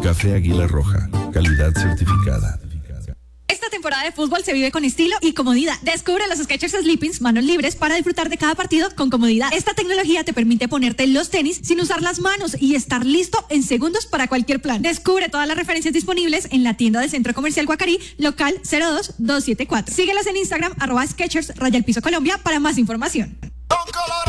Café Águila Roja, calidad certificada. Esta temporada de fútbol se vive con estilo y comodidad. Descubre los Skechers Sleepings manos libres para disfrutar de cada partido con comodidad. Esta tecnología te permite ponerte los tenis sin usar las manos y estar listo en segundos para cualquier plan. Descubre todas las referencias disponibles en la tienda del Centro Comercial Guacarí, local 02274. Síguelas en Instagram, @Skechers_Colombia para más información.